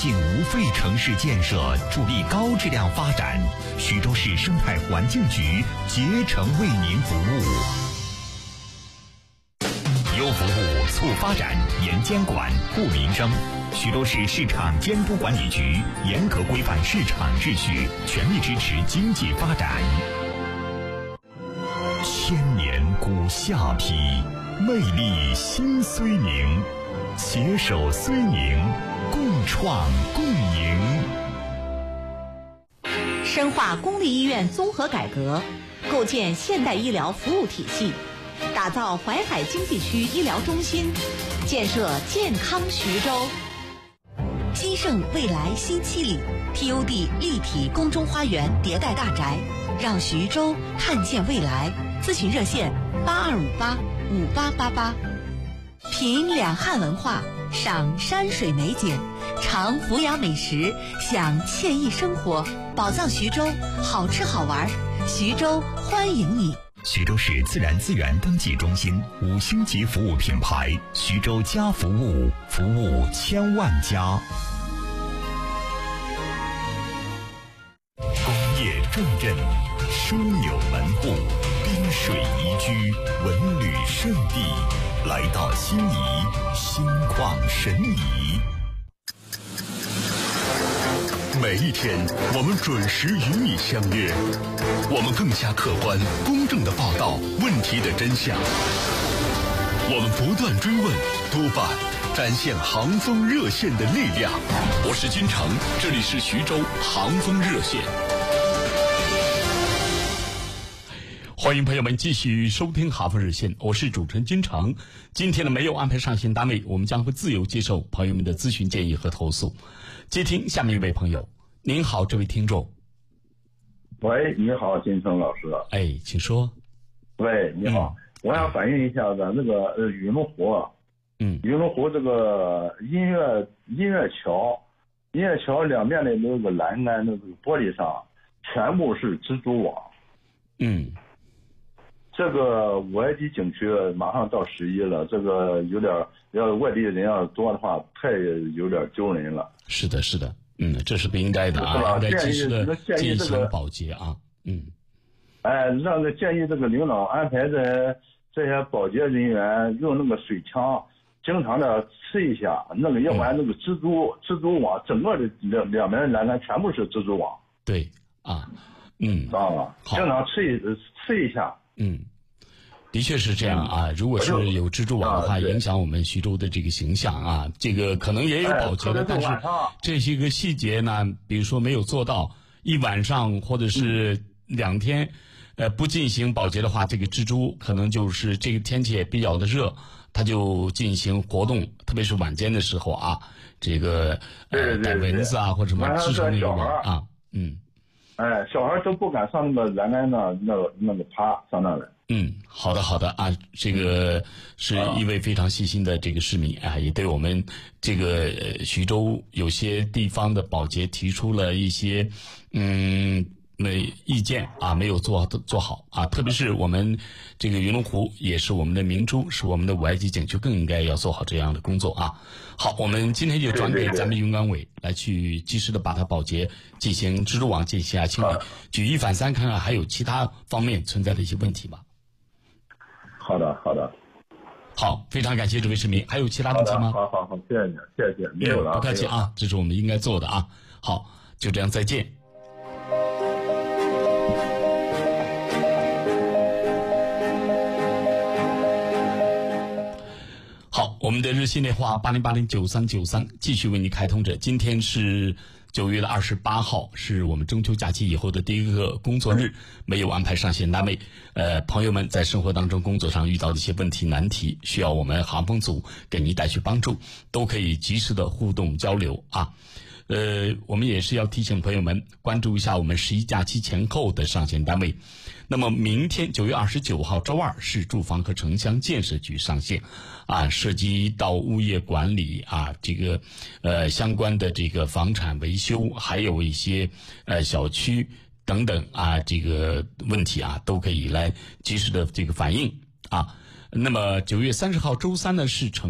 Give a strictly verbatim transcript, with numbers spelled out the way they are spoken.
净无废城市建设，助力高质量发展。徐州市生态环境局竭诚为您服务。优服务促发展，严监管护民生。徐州市市场监督管理局严格规范市场秩序，全力支持经济发展。千年古下邳，魅力新睢宁，携手睢宁，共创共赢。 深化公立医院综合改革，构建现代医疗服务体系，打造淮海经济区医疗中心，建设健康徐州。新盛未来新七里 T O D 立体宫中花园迭代大宅，让徐州看见未来。咨询热线八二五八五八八八。品两汉文化，赏山水美景，尝阜阳美食，享惬意生活。宝藏徐州，好吃好玩，徐州欢迎你。 徐州市自然资源登记中心五星级服务品牌，徐州家服务，服务千万家。工业重镇，枢纽门户，滨水宜居，文旅胜地，来到心仪，心旷神怡。 每一天，我们准时与你相约，我们更加客观、公正地报道问题的真相。我们不断追问、督办，展现航风热线的力量。我是金城，这里是徐州航风热线。 欢迎朋友们继续收听航风热线，我是主持人金城。今天呢，没有安排上线单位，我们将会自由接受朋友们的咨询建议和投诉。接听下面一位朋友。您好，这位听众。 喂，你好，金城老师。 哎，请说。 喂，你好，嗯、我想反映一下咱这个呃云龙湖，嗯，云龙湖这个音乐音乐桥，音乐桥两边的那个栏杆那个玻璃上全部是蜘蛛网。 嗯， 这个五 A 级景区马上到十一了，这个有点要外地人要多的话，太有点丢人了。 是的，是的。嗯，这是不应该的啊，应该及时的进行保洁啊。嗯， 哎，让这建议这个领导安排这这些保洁人员用那个水枪，经常的吃一下，那个要不然那个蜘蛛、嗯、蜘蛛网整个的两两边栏杆全部是蜘蛛网。 对啊，嗯啊，经常吃一吃一下。 嗯。的确是这样啊，如果是有蜘蛛网的话，影响我们徐州的这个形象啊，这个可能也有保洁的，但是这些个细节呢，比如说没有做到一晚上或者是两天，呃，不进行保洁的话，这个蜘蛛可能就是这个天气也比较的热，它就进行活动，特别是晚间的时候啊，这个呃逮蚊子啊或者什么织成那个网啊，嗯， 哎，小孩都不敢上那个栏杆那那个那个爬上那来。 嗯，好的好的啊，这个是一位非常细心的这个市民啊，也对我们这个、呃、徐州有些地方的保洁提出了一些嗯那意见啊，没有做做好啊，特别是我们这个云龙湖也是我们的明珠，是我们的五 A 级景区，更应该要做好这样的工作啊。好，我们今天就转给咱们云管委来去及时的把它保洁，进行蜘蛛网进行下清理，举一反三，看看还有其他方面存在的一些问题吧。 好的，好的， 好，非常感谢这位市民。还有其他问题吗？ 好好好，谢谢你，谢谢，没有了， 不客气啊，这是我们应该做的啊。好，就这样，再见。好，我们的热线电话八零八零九三九三继续为您开通着。今天是九月的二十八号，是我们中秋假期以后的第一个工作日，没有安排上线单位。呃，朋友们在生活当中、工作上遇到的一些问题难题，需要我们航风组给您带去帮助，都可以及时的互动交流啊。呃，我们也是要提醒朋友们关注一下我们十一假期前后的上线单位。那么明天九月二十九号周二是住房和城乡建设局上线，啊，涉及到物业管理啊，这个呃相关的这个房产维修，还有一些呃小区等等啊这个问题啊，都可以来及时的这个反映啊。那么九月三十号周三呢是城